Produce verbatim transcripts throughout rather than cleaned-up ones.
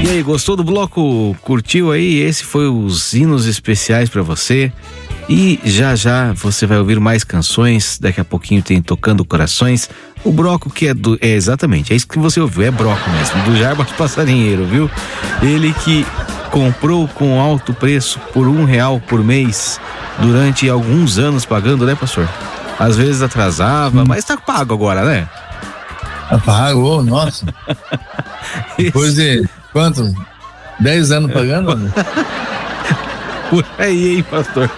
E aí, gostou do bloco? Curtiu aí? Esse foi os hinos especiais pra você. E já já você vai ouvir mais canções. Daqui a pouquinho tem Tocando Corações. O bloco que é do... É exatamente, é isso que você ouviu, é bloco mesmo, do Jarbas Passarinheiro, viu? Ele que comprou com alto preço por um real por mês durante alguns anos pagando, né, pastor? Às vezes atrasava, hum. mas tá pago agora, né? Tá pago, nossa. Depois de quantos? Dez anos pagando? Por aí, hein, pastor?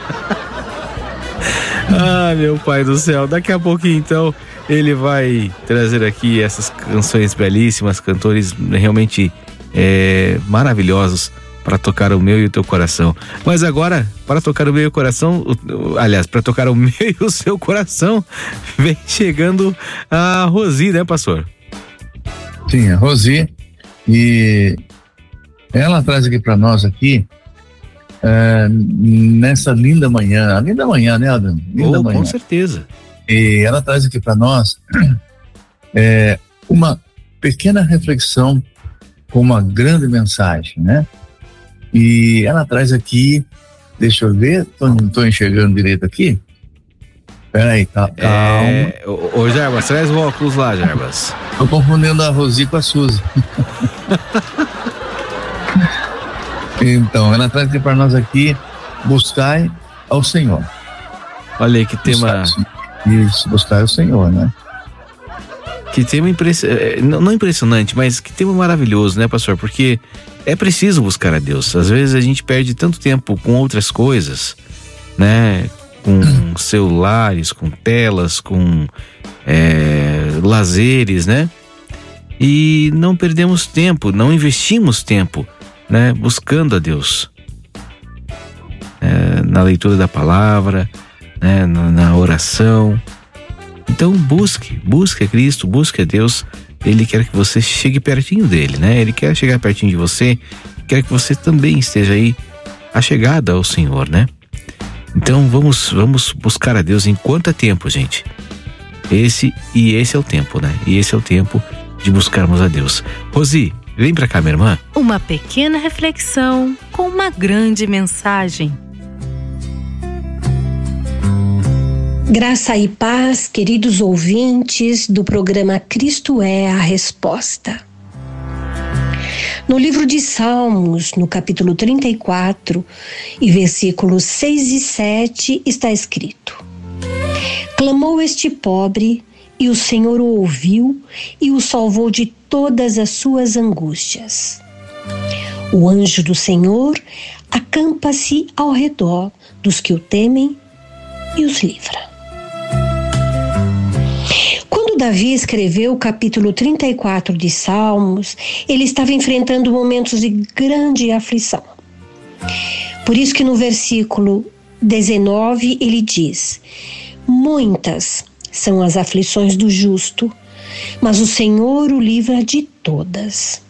Ah, meu pai do céu. Daqui a pouquinho, então, ele vai trazer aqui essas canções belíssimas, cantores realmente é, maravilhosos para tocar o meu e o teu coração. Mas agora, para tocar o meu e o coração, o, aliás, para tocar o meu e o seu coração, vem chegando a Rosi, né, pastor? Sim, a Rosi. E ela traz aqui para nós aqui, é, nessa linda manhã, a linda manhã, né, Adam? Linda oh, manhã. Com certeza. E ela traz aqui para nós é, uma pequena reflexão com uma grande mensagem, né? E ela traz aqui, deixa eu ver, tô, não tô enxergando direito aqui. Peraí, calma. É, ô, ô Jarbas, traz o óculos lá, Jarbas. Tô confundindo a Rosi com a Suzy. Então, ela traz aqui para nós aqui, buscai ao Senhor. Olha aí que tema... Isso, buscar o Senhor, né? Que tema impressionante, não impressionante, mas que tema maravilhoso, né, pastor? Porque é preciso buscar a Deus. Às vezes a gente perde tanto tempo com outras coisas, né? Com celulares, com telas, com é, lazeres, né? E não perdemos tempo, não investimos tempo, né? Buscando a Deus. É, na leitura da palavra, né? na, na oração. Então busque, busque a Cristo, busque a Deus. Ele quer que você chegue pertinho dele, né? Ele quer chegar pertinho de você, quer que você também esteja aí achegada ao Senhor, né? Então vamos, vamos buscar a Deus enquanto é tempo, gente. Esse e esse é o tempo, né? E esse é o tempo de buscarmos a Deus. Rosi, vem pra cá, minha irmã. Uma pequena reflexão com uma grande mensagem. Graça e paz, queridos ouvintes do programa Cristo é a Resposta. No livro de Salmos, no capítulo trinta e quatro, e versículos seis e sete, está escrito: Clamou este pobre, e o Senhor o ouviu e o salvou de todas as suas angústias. O anjo do Senhor acampa-se ao redor dos que o temem e os livra. Quando Davi escreveu o capítulo trinta e quatro de Salmos, ele estava enfrentando momentos de grande aflição. Por isso que no versículo dezenove ele diz: muitas são as aflições do justo, mas o Senhor o livra de todas.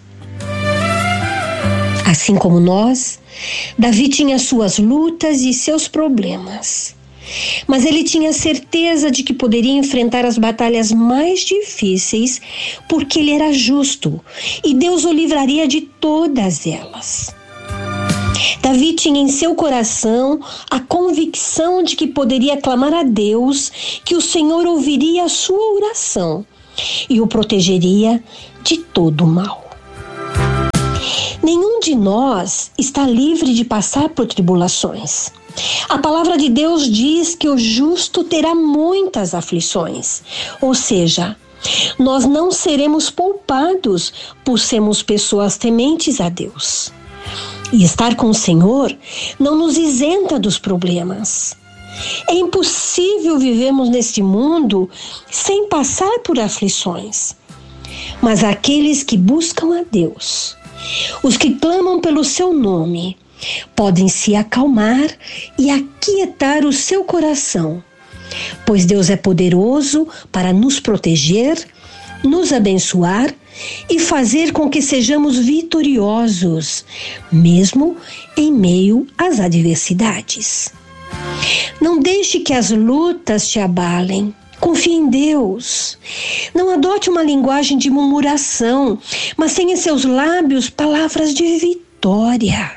Assim como nós, Davi tinha suas lutas e seus problemas. Mas ele tinha certeza de que poderia enfrentar as batalhas mais difíceis porque ele era justo e Deus o livraria de todas elas. Davi tinha em seu coração a convicção de que poderia clamar a Deus, que o Senhor ouviria a sua oração e o protegeria de todo o mal. Nenhum de nós está livre de passar por tribulações. A palavra de Deus diz que o justo terá muitas aflições, ou seja, nós não seremos poupados por sermos pessoas tementes a Deus. E estar com o Senhor não nos isenta dos problemas. É impossível vivermos neste mundo sem passar por aflições. Mas aqueles que buscam a Deus, os que clamam pelo seu nome, podem se acalmar e aquietar o seu coração, pois Deus é poderoso para nos proteger, nos abençoar e fazer com que sejamos vitoriosos, mesmo em meio às adversidades. Não deixe que as lutas te abalem. Confie em Deus. Não adote uma linguagem de murmuração, mas tenha em seus lábios palavras de vitória.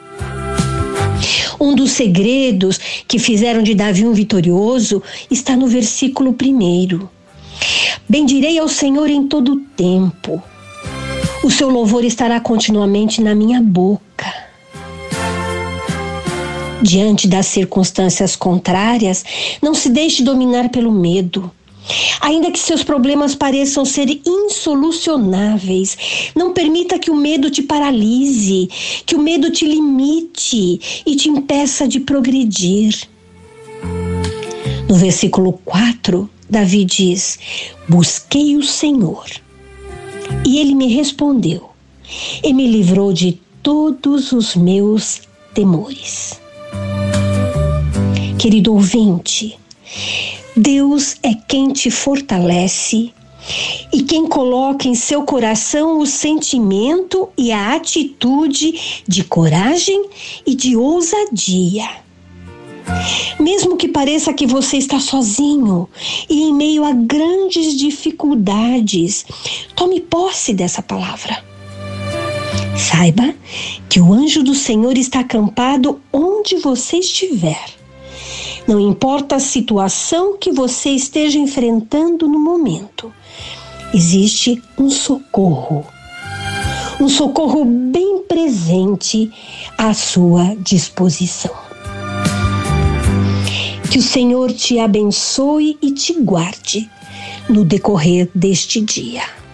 Um dos segredos que fizeram de Davi um vitorioso está no versículo primeiro. Bendirei ao Senhor em todo o tempo. O seu louvor estará continuamente na minha boca. Diante das circunstâncias contrárias, não se deixe dominar pelo medo. Ainda que seus problemas pareçam ser insolucionáveis, não permita que o medo te paralise, que o medo te limite e te impeça de progredir. No versículo quatro, Davi diz: busquei o Senhor, e Ele me respondeu, e me livrou de todos os meus temores. Querido ouvinte, Deus é quem te fortalece e quem coloca em seu coração o sentimento e a atitude de coragem e de ousadia. Mesmo que pareça que você está sozinho e em meio a grandes dificuldades, tome posse dessa palavra. Saiba que o anjo do Senhor está acampado onde você estiver. Não importa a situação que você esteja enfrentando no momento, existe um socorro. Um socorro bem presente à sua disposição. Que o Senhor te abençoe e te guarde no decorrer deste dia.